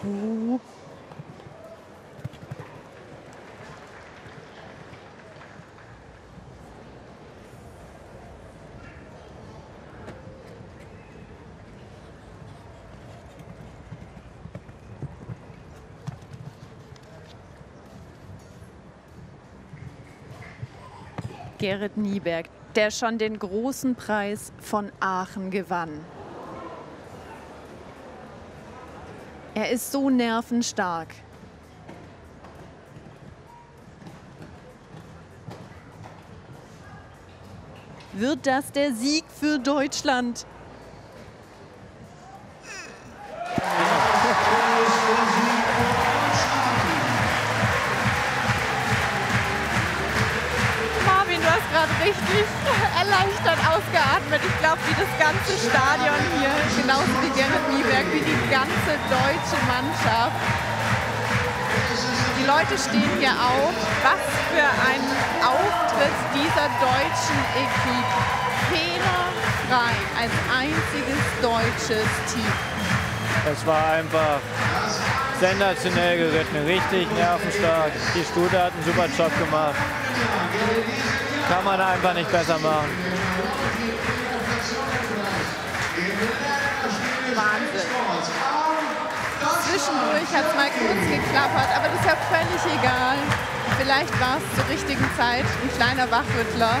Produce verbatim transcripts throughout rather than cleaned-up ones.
Uh. Gerrit Nieberg, der schon den großen Preis von Aachen gewann. Er ist so nervenstark. Wird das der Sieg für Deutschland? Marvin, du hast gerade richtig erleichtert ausgeatmet. Ich glaube, wie das ganze Stadion hier, genauso wie Gerrit Nieberg, wie die ganze deutsche Mannschaft. Die Leute stehen hier auf. Was für ein Auftritt dieser deutschen Equipe. Fehlerfrei als einziges deutsches Team. Es war einfach sensationell geritten, richtig nervenstark. Die Stute hat einen super Job gemacht. Kann man einfach nicht besser machen. Wahnsinn. Zwischendurch hat es mal kurz geklappert, aber das ist ja völlig egal. Vielleicht war es zur richtigen Zeit ein kleiner Wachrüttler.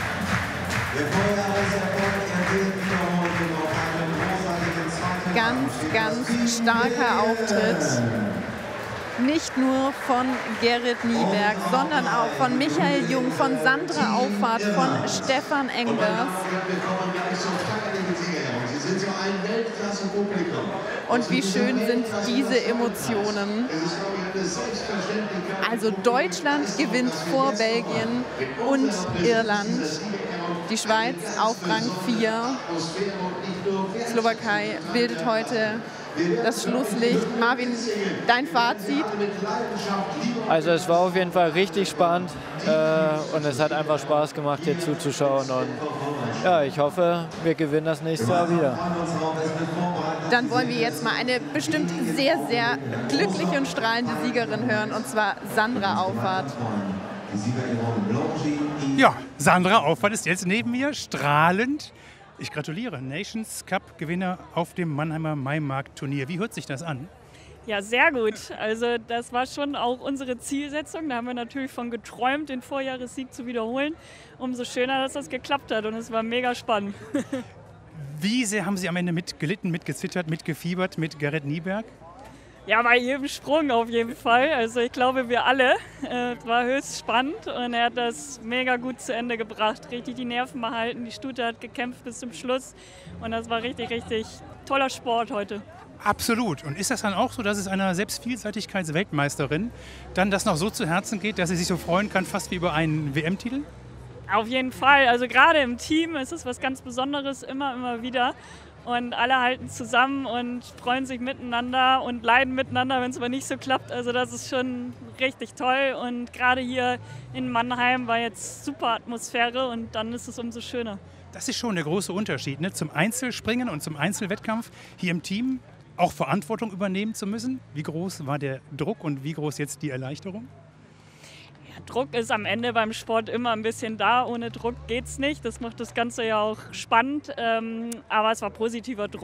Ganz, ganz starker Auftritt. Nicht nur von Gerrit Nieberg, sondern auch von Michael Jung, von Sandra Auffahrt, von Stefan Engers. Und wie schön sind diese Emotionen. Also Deutschland gewinnt vor Belgien und Irland. Die Schweiz auf Rang vier. Slowakei bildet heute das Schlusslicht. Marvin, dein Fazit? Also es war auf jeden Fall richtig spannend äh, und es hat einfach Spaß gemacht, hier zuzuschauen. Und ja, ich hoffe, wir gewinnen das nächste Jahr wieder. Dann wollen wir jetzt mal eine bestimmt sehr, sehr glückliche und strahlende Siegerin hören, und zwar Sandra Auffahrt. Ja, Sandra Auffahrt ist jetzt neben mir, strahlend. Ich gratuliere, Nations Cup Gewinner auf dem Mannheimer Maimarkt-Turnier. Wie hört sich das an? Ja, sehr gut. Also das war schon auch unsere Zielsetzung. Da haben wir natürlich von geträumt, den Vorjahressieg zu wiederholen. Umso schöner, dass das geklappt hat, und es war mega spannend. Wie sehr haben Sie am Ende mitgelitten, mitgezittert, mitgefiebert mit Gerrit Nieberg? Ja, bei jedem Sprung auf jeden Fall. Also ich glaube, wir alle. Es war höchst spannend und er hat das mega gut zu Ende gebracht. Richtig die Nerven behalten, die Stute hat gekämpft bis zum Schluss und das war richtig, richtig toller Sport heute. Absolut. Und ist das dann auch so, dass es einer selbst Vielseitigkeitsweltmeisterin dann das noch so zu Herzen geht, dass sie sich so freuen kann, fast wie über einen W M-Titel? Auf jeden Fall. Also gerade im Team ist es was ganz Besonderes, immer, immer wieder. Und alle halten zusammen und freuen sich miteinander und leiden miteinander, wenn es aber nicht so klappt. Also das ist schon richtig toll. Und gerade hier in Mannheim war jetzt super Atmosphäre und dann ist es umso schöner. Das ist schon der große Unterschied, ne? Zum Einzelspringen und zum Einzelwettkampf hier im Team auch Verantwortung übernehmen zu müssen. Wie groß war der Druck und wie groß jetzt die Erleichterung? Druck ist am Ende beim Sport immer ein bisschen da. Ohne Druck geht's nicht. Das macht das Ganze ja auch spannend. Aber es war positiver Druck.